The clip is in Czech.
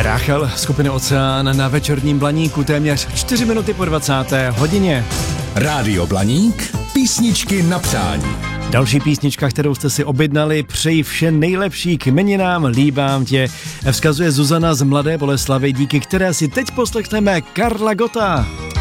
Ráchel, skupiny Oceán na večerním Blaníku, téměř 4 minuty po 20. hodině. Rádio Blaník, písničky na přání. Další písnička, kterou jste si objednali, přeji vše nejlepší k jmeninám, líbám tě, vzkazuje Zuzana z Mladé Boleslavi, díky které si teď poslechneme Karla Gotta.